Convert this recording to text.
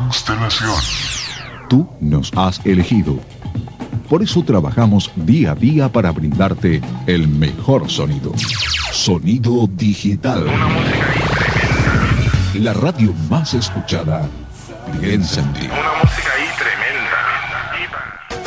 Constelación. Tú nos has elegido. Por eso trabajamos día a día para brindarte el mejor sonido. Sonido digital. Una música ahí tremenda. La radio más escuchada. Piensa en ti. Una música